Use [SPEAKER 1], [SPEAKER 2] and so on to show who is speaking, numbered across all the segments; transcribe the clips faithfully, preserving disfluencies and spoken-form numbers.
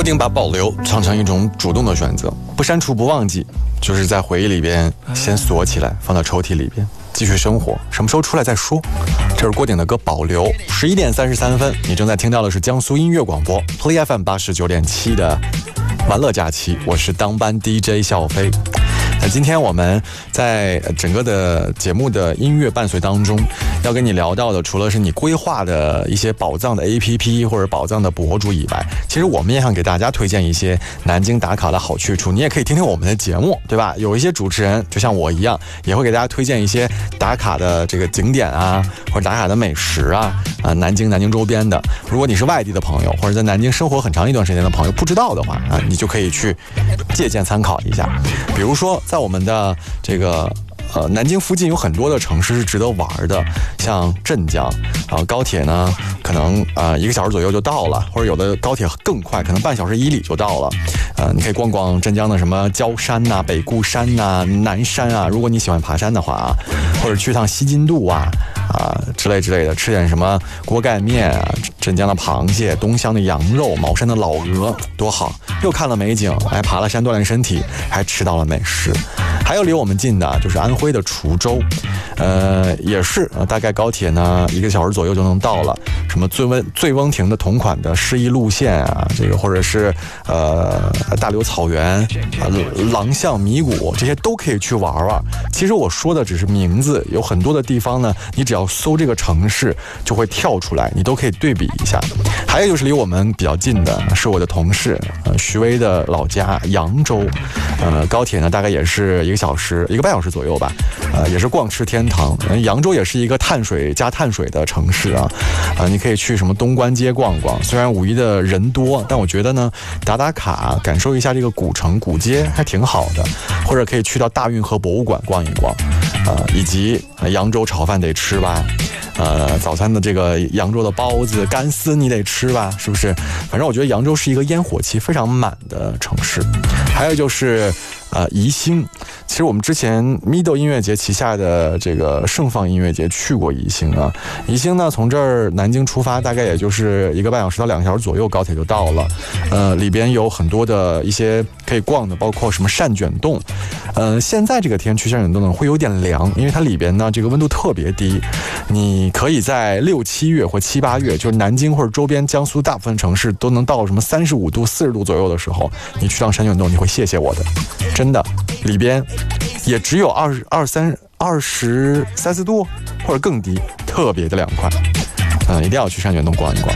[SPEAKER 1] 郭顶把保留唱成一种主动的选择，不删除不忘记，就是在回忆里边先锁起来，放到抽屉里边继续生活，什么时候出来再说。这是郭顶的歌《保留》。十一点三十三分，你正在听到的是江苏音乐广播 Play F M 八十九点七的玩乐假期，我是当班 D J 笑飞。那今天我们在整个的节目的音乐伴随当中，要跟你聊到的，除了是你规划的一些宝藏的 A P P 或者宝藏的博主以外，其实我们也想给大家推荐一些南京打卡的好去处。你也可以听听我们的节目，对吧？有一些主持人就像我一样，也会给大家推荐一些打卡的这个景点啊，或者打卡的美食啊，啊，南京、南京周边的。如果你是外地的朋友，或者在南京生活很长一段时间的朋友，不知道的话啊，你就可以去借鉴参考一下。比如说，在我们的这个呃南京附近有很多的城市是值得玩的，像镇江，然后高铁呢可能呃一个小时左右就到了，或者有的高铁更快，可能半小时以里就到了。呃，你可以逛逛镇江的什么焦山呐、啊、北固山呐、啊、南山啊，如果你喜欢爬山的话啊，或者去趟西津渡啊啊之类之类的，吃点什么锅盖面啊，镇江的螃蟹，东乡的羊肉，茅山的老鹅，多好！又看了美景，还爬了山锻炼身体，还吃到了美食。还有离我们近的就是安徽的滁州，呃，也是呃大概高铁呢一个小时左右就能到了。什么醉翁醉翁亭的同款的诗意路线啊，这个或者是呃大刘草原、呃、郎巷迷谷，这些都可以去玩玩。其实我说的只是名字，有很多的地方呢，你只要搜这个城市就会跳出来，你都可以对比一下。还有就是离我们比较近的是我的同事，呃，徐威的老家扬州，呃，高铁呢大概也是一个小时，一个半小时左右吧，呃，也是逛吃天堂。呃、扬州也是一个碳水加碳水的城市啊，呃，你可以去什么东关街逛逛，虽然五一的人多，但我觉得呢，打打卡，感受一下这个古城古街还挺好的，或者可以去到大运河博物馆逛一逛，呃，以及、呃、扬州炒饭得吃吧。呃，早餐的这个扬州的包子、干丝你得吃吧，是不是？反正我觉得扬州是一个烟火气非常满的城市。还有就是呃宜兴，其实我们之前 Mido 音乐节旗下的这个盛放音乐节去过宜兴啊。宜兴呢，从这儿南京出发，大概也就是一个半小时到两个小时左右，高铁就到了。呃，里边有很多的一些可以逛的，包括什么善卷洞。呃，现在这个天去善卷洞呢会有点凉，因为它里边呢这个温度特别低。你可以在六七月或七八月，就是南京或者周边江苏大部分城市都能到什么三十五度、四十度左右的时候，你去趟善卷洞，你会谢谢我的，真的。里边也只有二十二三、二十三四度，或者更低，特别的凉快。嗯，一定要去善卷洞逛一逛。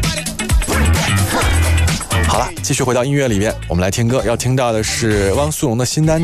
[SPEAKER 1] 好了，继续回到音乐里边，我们来听歌，要听到的是汪苏泷的新单